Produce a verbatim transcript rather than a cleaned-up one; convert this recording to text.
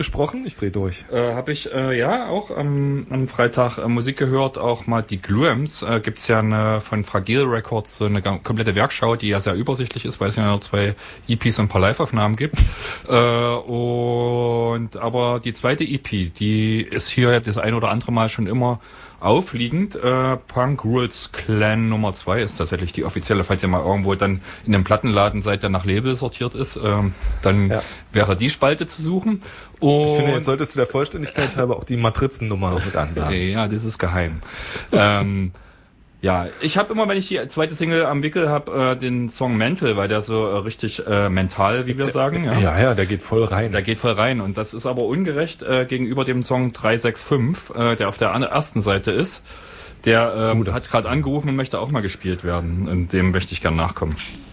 gesprochen? Ich drehe durch. Äh, habe ich äh, ja auch ähm, am Freitag äh, Musik gehört, auch mal die Gluams. Äh, gibt's ja eine, von Fragile Records so eine komplette Werkschau, die ja sehr übersichtlich ist, weil es ja nur zwei E Ps und ein paar Live-Aufnahmen gibt. äh, und aber die zweite E P, die ist hier das ein oder andere Mal schon immer aufliegend. Äh, Punk Rules Clan Nummer zwei ist tatsächlich die offizielle, falls ihr mal irgendwo dann in einem Plattenladen seid, der nach Label sortiert ist, ähm, dann ja. wäre die Spalte zu suchen. Und ich finde, jetzt solltest du der Vollständigkeit halber auch die Matrizennummer noch mit ansagen. Ja, das ist geheim. ähm, ja, ich habe immer, wenn ich die zweite Single am Wickel habe, äh, den Song Mental, weil der so äh, richtig äh, mental, wie wir der, sagen. Ja. ja, ja, der geht voll rein. Der geht voll rein und das ist aber ungerecht äh, gegenüber dem Song drei sechs fünf, äh, der auf der ersten Seite ist. Der ähm, oh, hat gerade angerufen und möchte auch mal gespielt werden. Und dem möchte ich gerne nachkommen.